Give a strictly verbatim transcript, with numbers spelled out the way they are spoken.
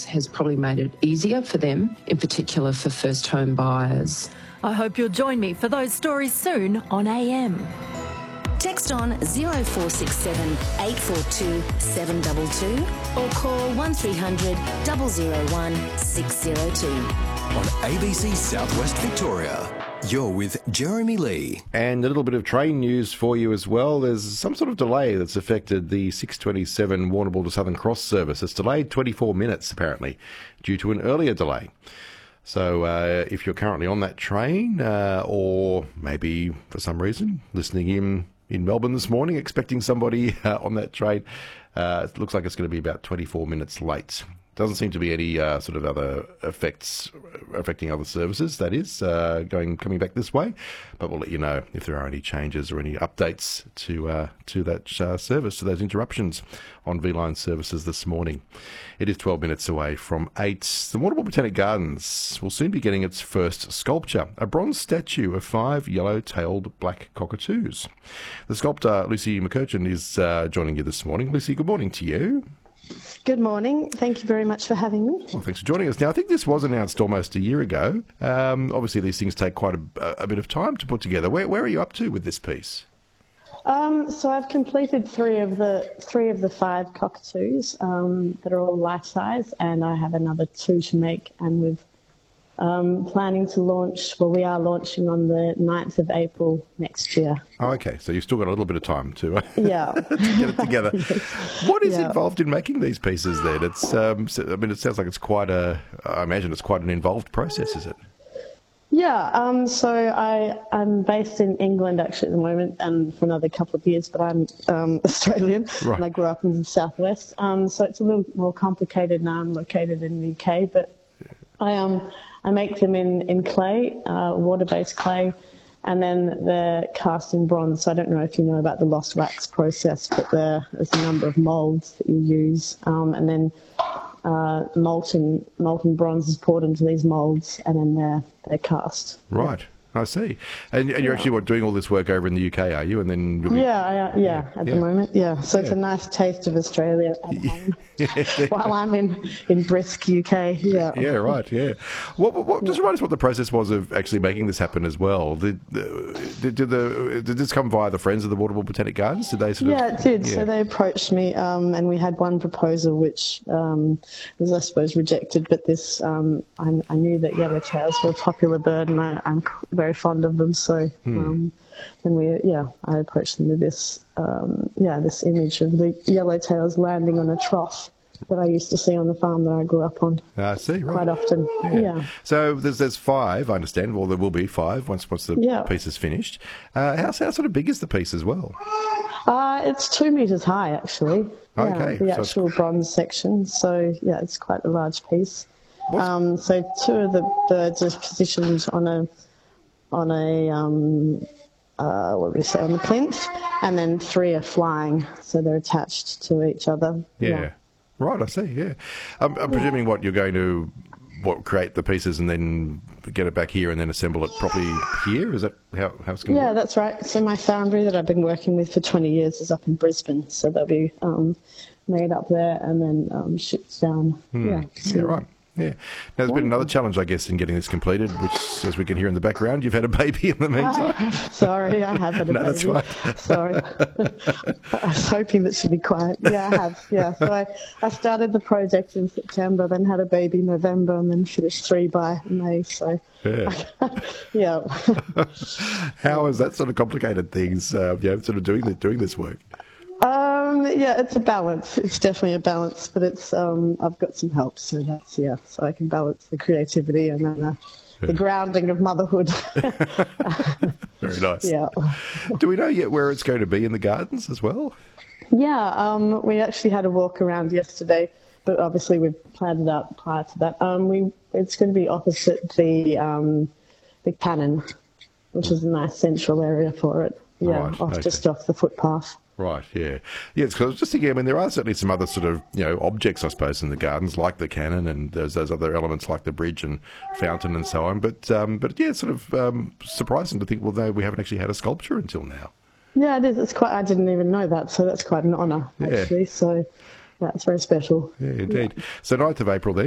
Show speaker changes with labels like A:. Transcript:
A: has probably made it easier for them, in particular for first home buyers.
B: I hope you'll join me for those stories soon on A M.
C: Text on zero four six seven eight four two seven two two or call one three hundred zero zero one six zero two.
D: On A B C Southwest Victoria, you're with Jeremy Lee.
E: And a little bit of train news for you as well. There's some sort of delay that's affected the six twenty-seven Warrnambool to Southern Cross service. It's delayed twenty-four minutes, apparently, due to an earlier delay. So uh, if you're currently on that train uh, or maybe for some reason listening in in Melbourne this morning, expecting somebody uh, on that train, uh, it looks like it's going to be about twenty-four minutes late. Doesn't seem to be any uh, sort of other effects affecting other services, that is, uh, going coming back this way. But we'll let you know if there are any changes or any updates to uh, to that uh, service, to those interruptions on V-Line services this morning. It is twelve minutes away from eight. The Warrnambool Botanic Gardens will soon be getting its first sculpture, a bronze statue of five yellow-tailed black cockatoos. The sculptor, Lucy McCurchan, is uh, joining you this morning. Lucy, good morning to you.
F: Good morning. Thank you very much for having me.
E: Well, thanks for joining us. Now, I think this was announced almost a year ago. Um, obviously, these things take quite a, a bit of time to put together. Where, where are you up to with this piece?
F: Um, so I've completed three of the three of the five cockatoos um, that are all life size, and I have another two to make. And we've um, planning to launch. Well, we are launching on the ninth of April next year.
E: Oh, okay. So you've still got a little bit of time to, uh,
F: yeah.
E: to get it together. What is
F: yeah.
E: involved in making these pieces? Then it's. Um, I mean, it sounds like it's quite a. I imagine it's quite an involved process, is it?
F: Yeah, um, so I, I'm based in England actually at the moment and for another couple of years, but I'm um, Australian
E: right.
F: and I grew up in the southwest. Um, so it's a little more complicated now. I'm located in the U K, but I um I make them in, in clay, uh, water-based clay, and then they're cast in bronze. So I don't know if you know about the lost wax process, but there, there's a number of moulds that you use, um, and then Uh, molten molten bronze is poured into these moulds, and then they're they're cast.
E: Right, I see. And, and you're
F: yeah.
E: actually what, doing all this work over in the U K, are you? And then you'll be...
F: yeah, I, uh, yeah, at
E: yeah.
F: the moment, yeah. So
E: yeah.
F: it's a nice taste of Australia at home while I'm in, in brisk U K. Yeah,
E: yeah, right, yeah. What, what, what, just remind us what the process was of actually making this happen as well. Did, did, did the did this come via the Friends of the Warrnambool Botanic Gardens? Did they sort
F: yeah,
E: of?
F: it did.
E: Yeah.
F: So they approached me, um, and we had one proposal which um, was, I suppose, rejected. But this, um, I, I knew that yellowtails were a popular bird, and I, I'm very fond of them. So
E: hmm.
F: um, then we, yeah, I approached them with this, um, yeah, this image of the yellowtails landing on a trough that I used to see on the farm that I grew up on.
E: I see, right.
F: Quite often, yeah. yeah.
E: So there's there's five, I understand. Well, there will be five once once the
F: yeah.
E: piece is finished. Uh, how, how sort of big is the piece as well?
F: Uh, it's two metres high, actually.
E: Okay.
F: Yeah, the
E: so
F: actual bronze section. So, yeah, it's quite a large piece. Um, so two of the birds are positioned on a, on a um, uh, what do we say, on the plinth, and then three are flying, so they're attached to each other.
E: Yeah.
F: yeah.
E: Right, I see, yeah. I'm, I'm presuming what you're going to what create the pieces and then get it back here and then assemble it properly here? Is that how, how it's going to
F: Yeah,
E: work?
F: that's right. So my foundry that I've been working with for twenty years is up in Brisbane, so they'll be um, made up there and then um, shipped down.
E: Hmm.
F: Yeah,
E: Yeah, right. Yeah. Now, there's been another challenge, I guess, in getting this completed, which, as we can hear in the background, you've had a baby in the meantime.
F: Sorry, I have had a
E: no,
F: baby.
E: that's right.
F: Sorry. I was hoping that she'd be quiet. Yeah, I have. Yeah. So I, I started the project in September, then had a baby in November, and then finished three by May. So,
E: yeah.
F: yeah.
E: How has that sort of complicated things, uh, you know, sort of doing, the, doing this work?
F: Um, yeah, it's a balance. It's definitely a balance, but it's um, I've got some help, so that's yeah. So I can balance the creativity and then uh, the grounding of motherhood.
E: Very nice.
F: Yeah.
E: Do we know yet where it's going to be in the gardens as well?
F: Yeah, um, we actually had a walk around yesterday, but obviously we've planned it out prior to that. Um, we it's going to be opposite the um, the cannon, which is a nice central area for it. Yeah,
E: Right,
F: off
E: okay.
F: just off the footpath.
E: Right, yeah. Yeah, because I was just thinking, I mean, there are certainly some other sort of, you know, objects, I suppose, in the gardens, like the cannon, and there's those other elements like the bridge and fountain and so on. But, um, but yeah, it's sort of um, surprising to think, well, no, we haven't actually had a sculpture until now.
F: Yeah, it is. It's quite. I didn't even know that, so that's quite an honour,
E: Yeah.
F: actually. So, yeah, it's very special.
E: Yeah, indeed. So ninth of April then.